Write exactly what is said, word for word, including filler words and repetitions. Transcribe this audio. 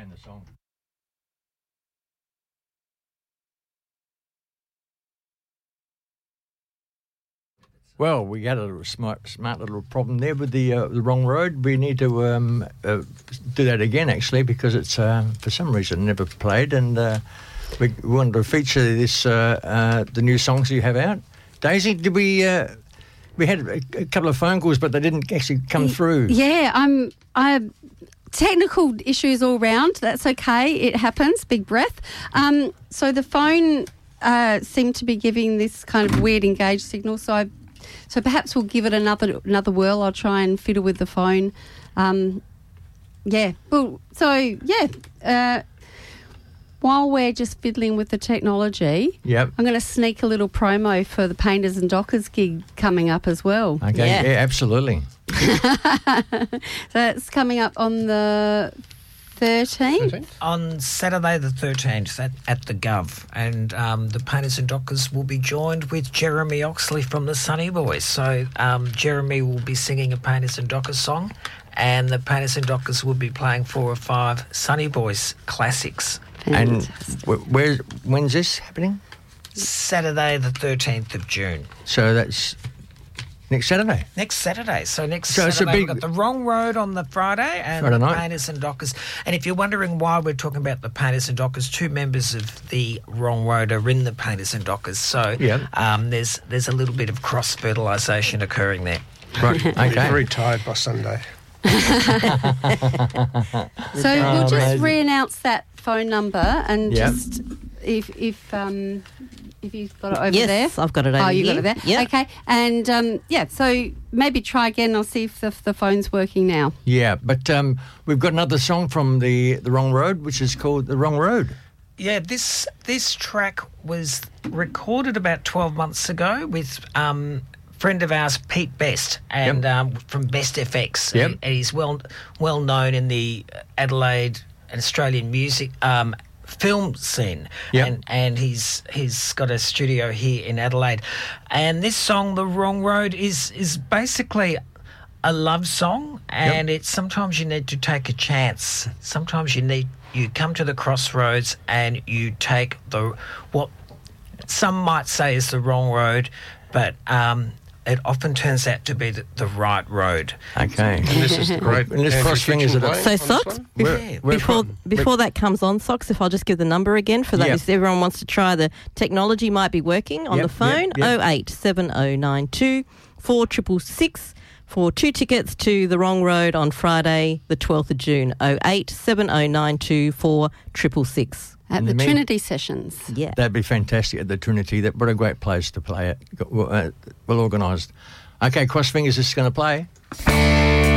playing the song. Well, we had a little smart, smart little problem there with the uh, the wrong road. We need to um, uh, do that again, actually, because it's uh, for some reason never played, and uh, we wanted to feature this uh, uh, the new songs you have out. Daisy, did we? Uh, we had a, a couple of phone calls, but they didn't actually come through. Yeah, I'm. I technical issues all round. That's okay. It happens. Big breath. Um, so the phone uh, seemed to be giving this kind of weird engaged signal. So I. So perhaps we'll give it another another whirl. I'll try and fiddle with the phone. Um, yeah. Well, so, yeah. Uh, while we're just fiddling with the technology, yep. I'm going to sneak a little promo for the Painters and Dockers gig coming up as well. Okay, yeah, yeah absolutely. So it's coming up on the thirteenth? On Saturday the thirteenth at, at the Gov. And um, the Painters and Dockers will be joined with Jeremy Oxley from the Sunny Boys. So um, Jeremy will be singing a Painters and Dockers song, and the Painters and Dockers will be playing four or five Sunny Boys classics. And wh- where? When's this happening? Saturday the thirteenth of June. So that's next Saturday? Next Saturday. So next so Saturday big... we've got the Wrong Road on the Friday and Friday the night. Painters and Dockers. And if you're wondering why we're talking about the Painters and Dockers, two members of the Wrong Road are in the Painters and Dockers. So yep. um, there's there's a little bit of cross-fertilisation occurring there. Right, okay. Very tired by Sunday. So we'll just re-announce that phone number and yep. just if if um if you've got it over yes, there. Yes, I've got it over Oh, you here. got it there. Yeah. Okay, and um, yeah, so maybe try again. I'll see if the, the phone's working now. Yeah, but um, we've got another song from the the Wrong Road, which is called The Wrong Road. Yeah, this this track was recorded about twelve months ago with um, a friend of ours, Pete Best, and yep. um, from Best F X. Yep. And he's well well known in the Adelaide and Australian music um, film scene. Yep. And and he's he's got a studio here in Adelaide. And this song, The Wrong Road, is is basically a love song, and yep. it's sometimes you need to take a chance. Sometimes you need you come to the crossroads and you take the what some might say is the wrong road, but um, it often turns out to be the, the right road. Okay. And this is the great. And this cross fingers at So Socks, Where, yeah. where before from? before that comes on, Socks, if I'll just give the number again for that, Yep. if everyone wants to try, the technology might be working on Yep, the phone. yep, yep. oh eight seven oh nine two four six six six for two tickets to The Wrong Road on Friday, the twelfth of June. oh eight seven oh nine two four six six six. At the Me- Trinity Sessions. Yeah. That'd be fantastic at the Trinity. That what a great place to play it. Got- uh, Well organised. Okay, cross fingers is going to play.